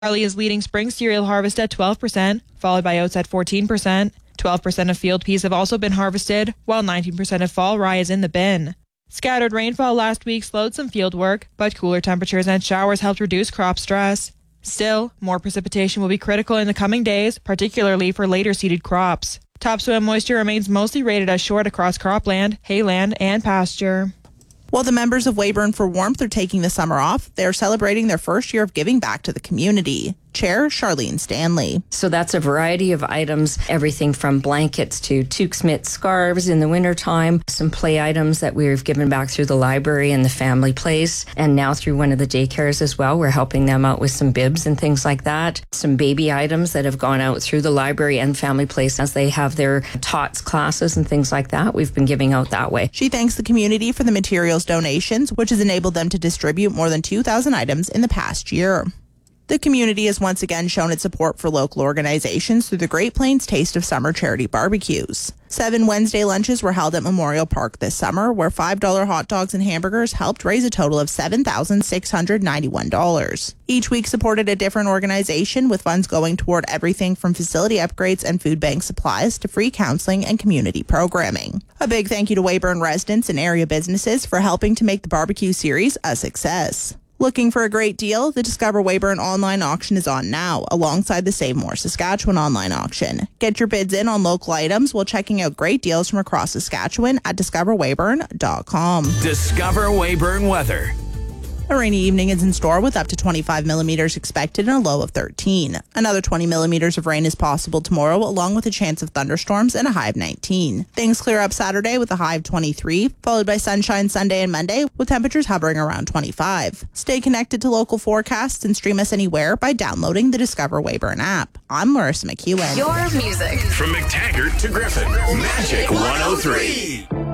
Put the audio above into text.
Barley is leading spring cereal harvest at 12%, followed by oats at 14%. 12% of field peas have also been harvested, while 19% of fall rye is in the bin. Scattered rainfall last week slowed some field work, but cooler temperatures and showers helped reduce crop stress. Still, more precipitation will be critical in the coming days, particularly for later seeded crops. Topsoil moisture remains mostly rated as short across cropland, hayland, and pasture. While the members of Weyburn for Warmth are taking the summer off, they are celebrating their first year of giving back to the community. Chair Charlene Stanley. So that's a variety of items, everything from blankets to toques, mitts, scarves in the wintertime, some play items that we've given back through the library and the family place, and now through one of the daycares as well. We're helping them out with some bibs and things like that. Some baby items that have gone out through the library and family place as they have their TOTS classes and things like that. We've been giving out that way. She thanks the community for the materials donations, which has enabled them to distribute more than 2,000 items in the past year. The community has once again shown its support for local organizations through the Great Plains Taste of Summer charity barbecues. 7 Wednesday lunches were held at Memorial Park this summer, where $5 hot dogs and hamburgers helped raise a total of $7,691. Each week supported a different organization, with funds going toward everything from facility upgrades and food bank supplies to free counseling and community programming. A big thank you to Weyburn residents and area businesses for helping to make the barbecue series a success. Looking for a great deal? The Discover Weyburn online auction is on now, alongside the Save More Saskatchewan online auction. Get your bids in on local items while checking out great deals from across Saskatchewan at discoverweyburn.com. Discover Weyburn weather. A rainy evening is in store with up to 25 millimeters expected and a low of 13. Another 20 millimeters of rain is possible tomorrow, along with a chance of thunderstorms and a high of 19. Things clear up Saturday with a high of 23, followed by sunshine Sunday and Monday, with temperatures hovering around 25. Stay connected to local forecasts and stream us anywhere by downloading the Discover Weyburn app. I'm Larissa McEwen. Your music. From McTaggart to Griffin, Magic 103.